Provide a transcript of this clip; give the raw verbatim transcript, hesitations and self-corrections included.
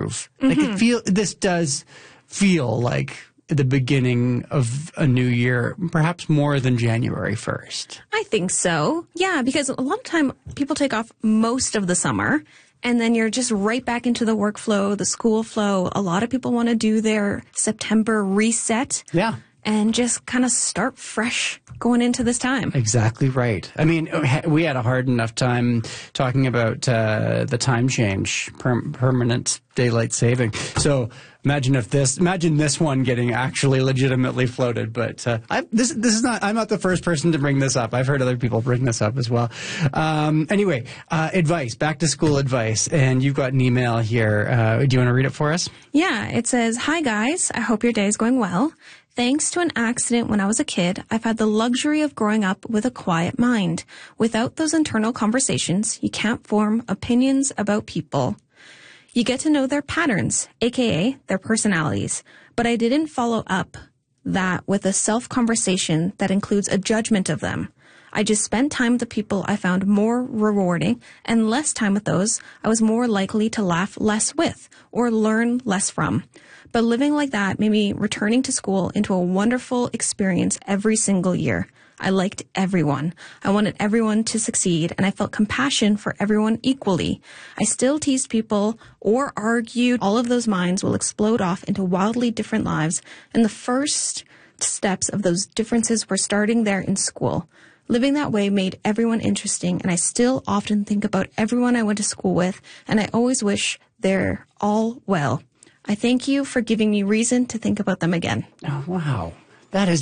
groove. Like it feel this does feel like the beginning of a new year, perhaps more than January first. I think so. Yeah, because a lot of time people take off most of the summer and then you're just right back into the workflow, the school flow. A lot of people want to do their September reset. Yeah. And just kind of start fresh going into this time. Exactly right. I mean, we had a hard enough time talking about uh, the time change, per- permanent daylight saving. So imagine if this, imagine this one getting actually legitimately floated. But uh, I, this, this is not. I'm not the first person to bring this up. I've heard other people bring this up as well. Um, anyway, uh, advice, back to school advice, and you've got an email here. Uh, do you want to read it for us? Yeah, it says, "Hi guys, I hope your day is going well. Thanks to an accident when I was a kid, I've had the luxury of growing up with a quiet mind. Without those internal conversations, you can't form opinions about people. You get to know their patterns, aka their personalities. But I didn't follow up that with a self-conversation that includes a judgment of them. I just spent time with the people I found more rewarding, and less time with those I was more likely to laugh less with or learn less from. But living like that made me returning to school into a wonderful experience every single year. I liked everyone. I wanted everyone to succeed, and I felt compassion for everyone equally. I still teased people or argued. All of those minds will explode off into wildly different lives, and the first steps of those differences were starting there in school. Living that way made everyone interesting, and I still often think about everyone I went to school with, and I always wish they're all well. I thank you for giving me reason to think about them again." Oh, wow. That is